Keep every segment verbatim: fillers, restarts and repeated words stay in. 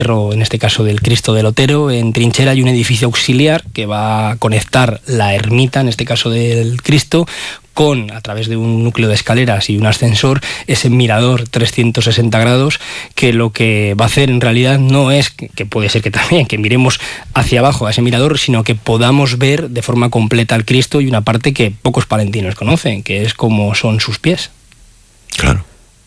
en este caso del Cristo del Otero. En Trinchera hay un edificio auxiliar que va a conectar la ermita, en este caso del Cristo, con, a través de un núcleo de escaleras y un ascensor, ese mirador trescientos sesenta grados, que lo que va a hacer en realidad no es, que, que puede ser que también, que miremos hacia abajo a ese mirador, sino que podamos ver de forma completa al Cristo y una parte que pocos palentinos conocen, que es como son sus pies. Claro.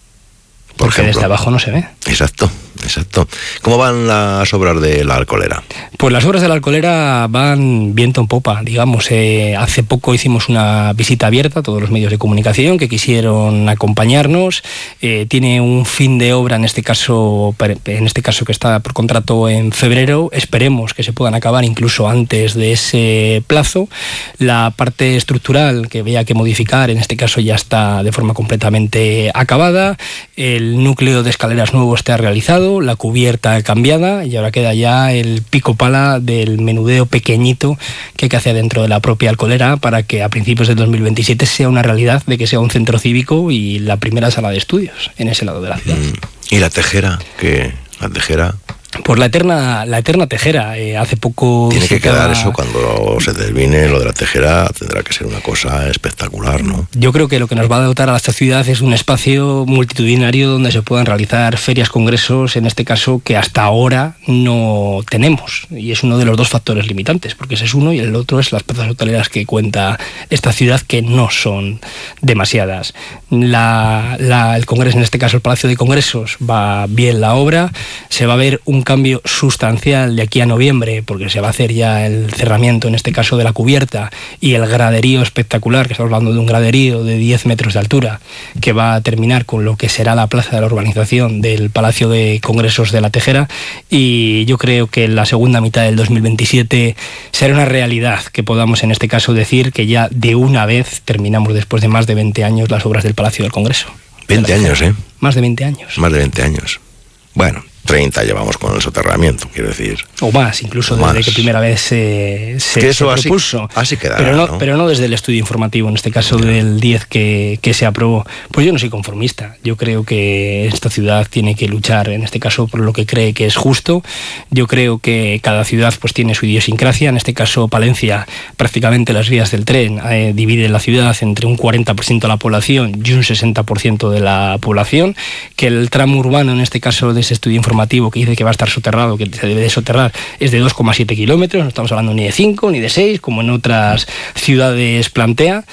Por Porque ejemplo, desde abajo no se ve. Exacto, exacto. ¿Cómo van las obras de la Alcolera? Pues las obras de la Alcolera van viento en popa, digamos. Eh, hace poco hicimos una visita abierta a todos los medios de comunicación que quisieron acompañarnos. Eh, tiene un fin de obra, en este caso, en este caso que está por contrato en febrero. Esperemos que se puedan acabar incluso antes de ese plazo. La parte estructural que había que modificar, en este caso ya está de forma completamente acabada. El El núcleo de escaleras nuevo está realizado, la cubierta cambiada, y ahora queda ya el pico pala del menudeo pequeñito que hay que hacer dentro de la propia Alcolera para que a principios de dos mil veintisiete sea una realidad de que sea un centro cívico y la primera sala de estudios en ese lado de la ciudad. ¿Y la Tejera? ¿Qué? ¿La Tejera? Pues la eterna, la eterna Tejera. Eh, hace poco... Tiene que visitaba... quedar eso, cuando se termine lo de la Tejera, tendrá que ser una cosa espectacular, ¿no? Yo creo que lo que nos va a dotar a esta ciudad es un espacio multitudinario donde se puedan realizar ferias, congresos, en este caso, que hasta ahora no tenemos. Y es uno de los dos factores limitantes, porque ese es uno y el otro es las plazas hoteleras que cuenta esta ciudad, que no son demasiadas. La, la, el Congreso, en este caso el Palacio de Congresos, va bien la obra, se va a ver un cambio sustancial de aquí a noviembre, porque se va a hacer ya el cerramiento, en este caso de la cubierta, y el graderío espectacular, que estamos hablando de un graderío de diez metros de altura, que va a terminar con lo que será la plaza de la urbanización del Palacio de Congresos de la Tejera, y yo creo que en la segunda mitad del dos mil veintisiete será una realidad que podamos, en este caso, decir que ya de una vez terminamos, después de más de veinte años, las obras del Palacio del Congreso. veinte años, ¿eh? Más de veinte años. Más de veinte años. Bueno, treinta llevamos con el soterramiento, quiero decir. O más, incluso desde más. que primera vez se, se, que eso se propuso. Así, así quedará, pero, no, ¿no? pero no desde el estudio informativo, en este caso claro. del diez que, que se aprobó. Pues yo no soy conformista. Yo creo que esta ciudad tiene que luchar, en este caso, por lo que cree que es justo. Yo creo que cada ciudad pues tiene su idiosincrasia. En este caso, Palencia, prácticamente las vías del tren eh, dividen la ciudad entre un cuarenta por ciento de la población y un sesenta por ciento de la población. Que el tramo urbano, en este caso de ese estudio informativo, que dice que va a estar soterrado, que se debe de soterrar, es de dos coma siete kilómetros, no estamos hablando ni de cinco ni de seis, como en otras ciudades plantea,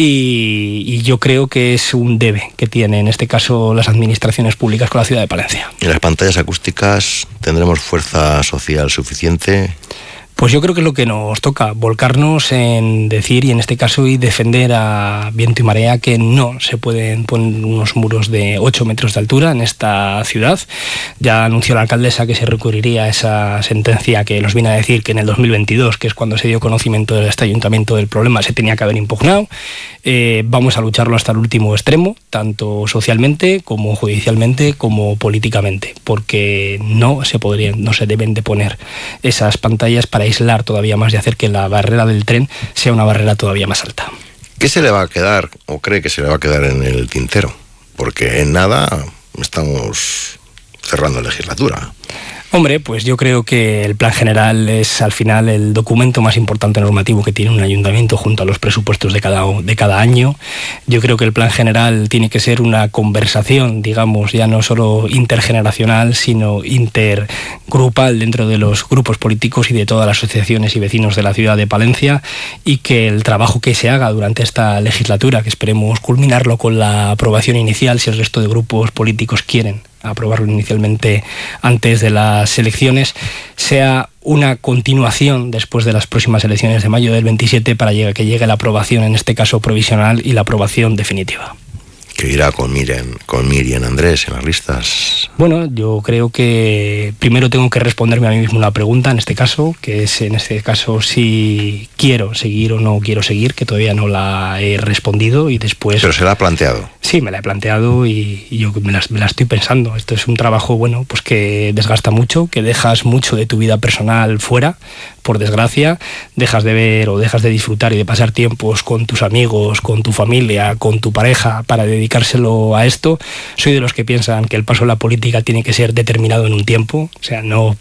y, y yo creo que es un debe que tienen, en este caso, las administraciones públicas con la ciudad de Palencia. ¿Y las pantallas acústicas tendremos fuerza social suficiente? Pues yo creo que es lo que nos toca, volcarnos en decir, y en este caso, y defender a viento y marea que no se pueden poner unos muros de ocho metros de altura en esta ciudad. Ya anunció la alcaldesa que se recurriría a esa sentencia que nos viene a decir que en el dos mil veintidós, que es cuando se dio conocimiento de este ayuntamiento del problema, se tenía que haber impugnado. Eh, vamos a lucharlo hasta el último extremo, tanto socialmente como judicialmente como políticamente, porque no se podrían, no se deben de poner esas pantallas para aislar todavía más y hacer que la barrera del tren sea una barrera todavía más alta. ¿Qué se le va a quedar, o cree que se le va a quedar en el tintero? Porque en nada estamos cerrando legislatura. Hombre, pues yo creo que el plan general es al final el documento más importante normativo que tiene un ayuntamiento junto a los presupuestos de cada, de cada año. Yo creo que el plan general tiene que ser una conversación, digamos, ya no solo intergeneracional, sino intergrupal dentro de los grupos políticos y de todas las asociaciones y vecinos de la ciudad de Palencia, y que el trabajo que se haga durante esta legislatura, que esperemos culminarlo con la aprobación inicial, si el resto de grupos políticos quieren aprobarlo inicialmente antes de las elecciones, sea una continuación después de las próximas elecciones de mayo del veintisiete para que llegue la aprobación, en este caso provisional, y la aprobación definitiva. ¿Qué irá con Miriam, con Miriam Andrés en las listas? Bueno, yo creo que primero tengo que responderme a mí mismo una pregunta, en este caso, que es en este caso si quiero seguir o no quiero seguir, que todavía no la he respondido, y después... ¿Pero se la ha planteado? Sí, me la he planteado y, y yo me la, me la estoy pensando. Esto es un trabajo, bueno, pues que desgasta mucho, que dejas mucho de tu vida personal fuera, por desgracia, dejas de ver o dejas de disfrutar y de pasar tiempos con tus amigos, con tu familia, con tu pareja, para dedicárselo a esto. Soy de los que piensan que el paso a la política tiene que ser determinado en un tiempo, o sea, no